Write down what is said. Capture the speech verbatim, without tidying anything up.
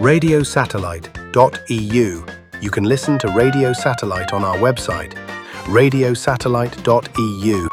radio satellite dot e u. You can listen to Radio Satellite on our website, radio satellite dot e u.